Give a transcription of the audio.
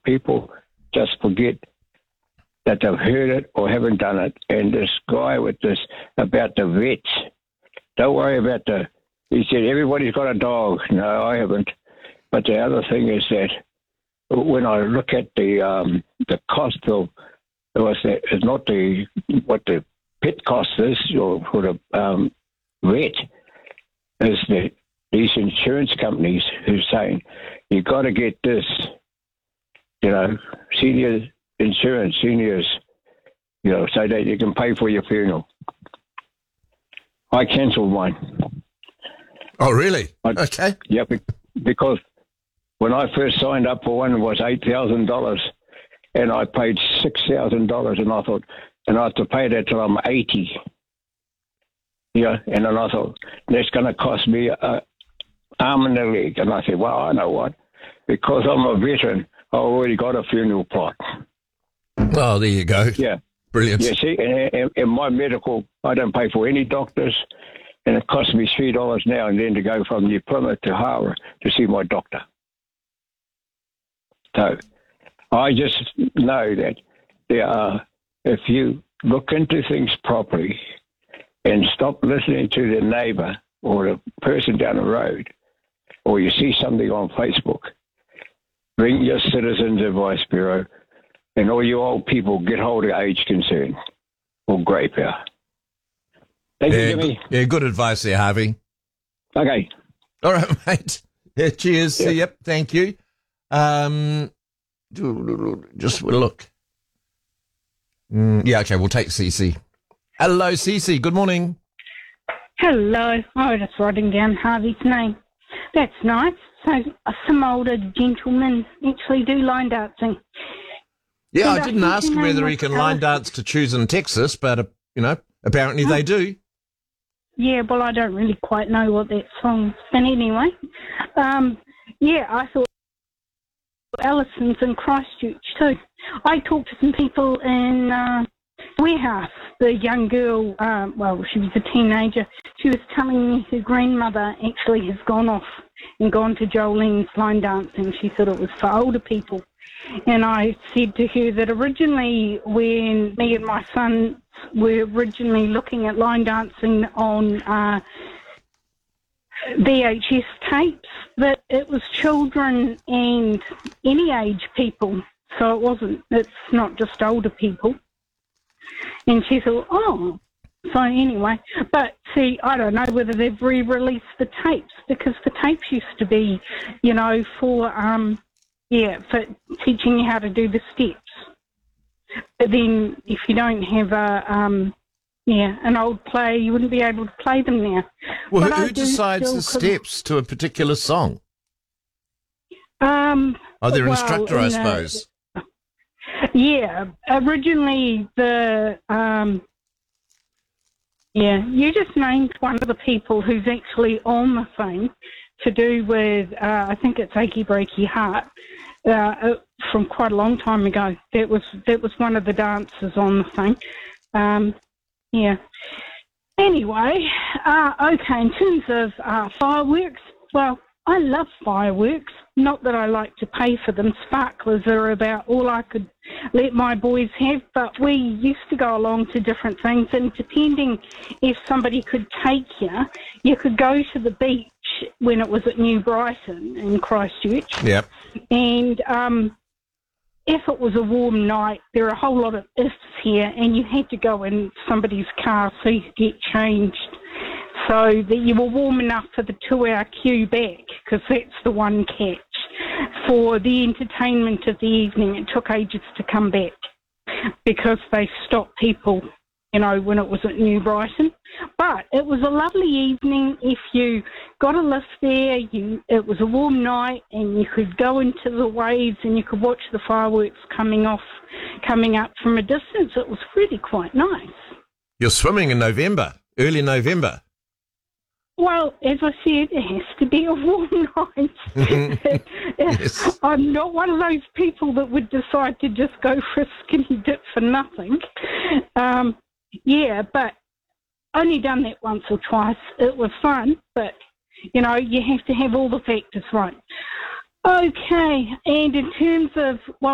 people just forget that they've heard it or haven't done it. And this guy with this about the vets, don't worry about he said, everybody's got a dog. No, I haven't. But the other thing is that when I look at the cost of, it's not what the pet cost is or for the vet, is that these insurance companies who are saying, you got to get this, senior insurance, seniors, so that you can pay for your funeral. I cancelled mine. Oh, really? Okay. Yeah, because when I first signed up for one, it was $8,000, and I paid $6,000, and I thought, and I have to pay that till I'm 80. Yeah, and then I thought, that's going to cost me an arm and a leg. And I said, well, I know what, because I'm a veteran, I already got a funeral plot. Oh, there you go. Yeah. Brilliant. Yeah, see, and my medical, I don't pay for any doctors, and it costs me $3 now and then to go from New Plymouth to Hara to see my doctor. So I just know that if you look into things properly and stop listening to the neighbour or the person down the road, or you see something on Facebook, ring your Citizens Advice Bureau, and all you old people get hold of Age Concern or Grey Power. Thank you, Jimmy. Yeah, good advice there, Harvey. Okay. All right, mate. Yeah, cheers. Yep. Yep, thank you. Just look. Yeah, okay, we'll take Cece. Hello, Cece. Good morning. Hello. I was just writing down Harvey's name. That's nice. So some older gentlemen actually do line dancing. Yeah, And I didn't ask him whether he can line dance to Choose in Texas, but, apparently they do. Yeah, well, I don't really quite know what that song's. But anyway, I thought Allison's in Christchurch too. I talked to some people in Warehouse. The young girl, she was a teenager. She was telling me her grandmother actually has gone off and gone to Jolene's line dancing. She said it was for older people. And I said to her that originally when me and my son were originally looking at line dancing on VHS tapes, that it was children and any age people. So it's not just older people. And she thought, so anyway. But see, I don't know whether they've re-released the tapes, because the tapes used to be, for teaching you how to do the steps. But then if you don't have an old player, you wouldn't be able to play them now. Well, who decides the steps to a particular song? Their instructor, I suppose. Yeah, originally you just named one of the people who's actually on the thing to do with, I think it's Achy Breaky Heart, from quite a long time ago. That was one of the dancers on the thing. Anyway, okay, in terms of fireworks, well, I love fireworks. Not that I like to pay for them. Sparklers are about all I could let my boys have, but we used to go along to different things, and depending if somebody could take you, you could go to the beach when it was at New Brighton in Christchurch. Yep. And if it was a warm night, there are a whole lot of ifs here, and you had to go in somebody's car so you could get changed, so that you were warm enough for the 2-hour queue back, because that's the one catch. For the entertainment of the evening, it took ages to come back because they stopped people, when it was at New Brighton. But it was a lovely evening. If you got a lift there, it was a warm night, and you could go into the waves and you could watch the fireworks coming up from a distance. It was really quite nice. You're swimming in November, early November. Well, as I said, it has to be a warm night. Yes. I'm not one of those people that would decide to just go for a skinny dip for nothing. But only done that once or twice. It was fun, but, you have to have all the factors right. Okay, and in terms of,